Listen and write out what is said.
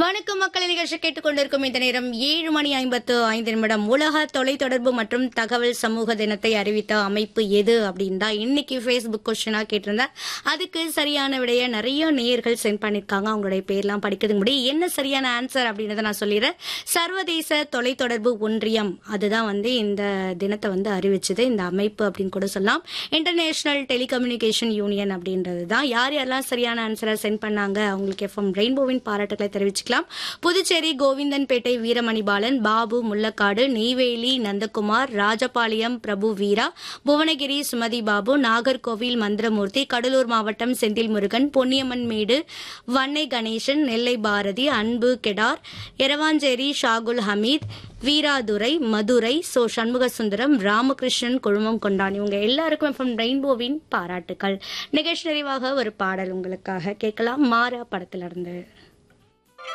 வணக்கம் மக்கள், நிகழ்ச்சி கேட்டுக்கொண்டிருக்கும் இந்த நேரம் 7:55 உலக தொலைத்தொடர்பு மற்றும் தகவல் சமூக தினத்தை அறிவித்த அமைப்பு எது அப்படின்னு தான் இன்னைக்கு ஃபேஸ்புக் கொஸ்டினா கேட்டிருந்தேன். அதுக்கு சரியான விடைய நிறைய நேயர்கள் சென்ட் பண்ணிருக்காங்க. அவங்களுடைய பேர்லாம் படிக்கிறது முடியும். என்ன சரியான ஆன்சர் அப்படின்றத நான் சொல்லிடுறேன். சர்வதேச தொலைத்தொடர்பு ஒன்றியம் அதுதான் இந்த தினத்தை அறிவிச்சது. இந்த அமைப்பு அப்படின்னு கூட சொல்லலாம். இன்டர்நேஷனல் டெலிகம்யூனிகேஷன் யூனியன் அப்படின்றது தான். யார் யாரெல்லாம் சரியான ஆன்சரை சென்ட் பண்ணாங்க அவங்களுக்கு எஃப்எம் ரெயின்போவின் பாராட்டுகளை தெரிவிச்சுக்கலாம். புதுச்சேரி கோவிந்தன்பேட்டை வீரமணிபாலன், பாபு முள்ளக்காடு, நெய்வேலி நந்தகுமார், ராஜபாளையம் பிரபு வீரா, புவனகிரி சுமதி பாபு, நாகர்கோவில் மந்திரமூர்த்தி, கடலூர் மாவட்டம் செந்தில் முருகன், பொன்னியம்மன் மேடு வன்னை கணேசன், நெல்லை பாரதி, அன்பு கெடார், எரவாஞ்சேரி ஷாகுல் ஹமீத், வீராதுரை, மதுரை சண்முக சுந்தரம், ராமகிருஷ்ணன், குழுமம் கொண்டான். இவங்க எல்லாருக்கும் எஃப்எம் ரெயின்போவின் பாராட்டுக்கள். நிகழ்ச்சி நிறைவாக ஒரு பாடல் உங்களுக்காக கேட்கலாம். மாறா படத்திலிருந்து.